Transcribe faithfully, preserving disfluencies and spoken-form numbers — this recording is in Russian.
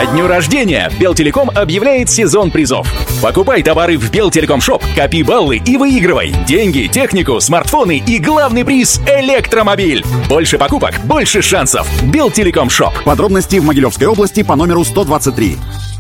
Ко дню рождения Белтелеком объявляет сезон призов. Покупай товары в Белтелеком.Шоп, копи баллы и выигрывай деньги, технику, смартфоны и главный приз — электромобиль. Больше покупок, больше шансов. Белтелеком.Шоп. Подробности в Могилевской области по номеру сто двадцать три.